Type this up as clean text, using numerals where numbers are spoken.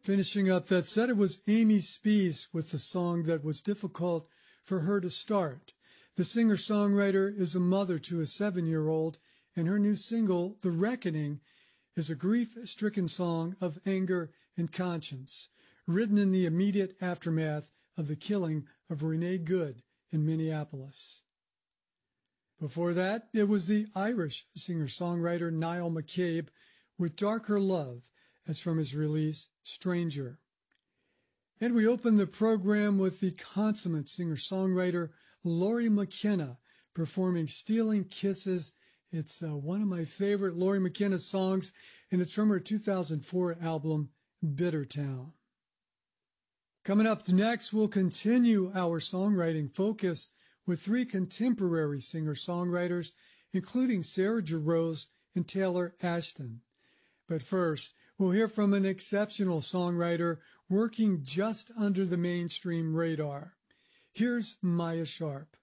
Finishing up that set, it was Amy Speas with the song that was difficult for her to start. The singer-songwriter is a mother to a 7-year-old, and her new single, The Reckoning, is a grief-stricken song of anger and conscience, written in the immediate aftermath of the killing of Renee Good in Minneapolis. Before that, it was the Irish singer-songwriter Niall McCabe with Darker Love, as from his release, Stranger. And we opened the program with the consummate singer-songwriter Lori McKenna performing Stealing Kisses. It's one of my favorite Lori McKenna songs, and it's from her 2004 album, Bitter Town. Coming up next, we'll continue our songwriting focus with 3 contemporary singer-songwriters, including Sarah Jarosz and Taylor Ashton. But first, we'll hear from an exceptional songwriter working just under the mainstream radar. Here's Maya Sharp.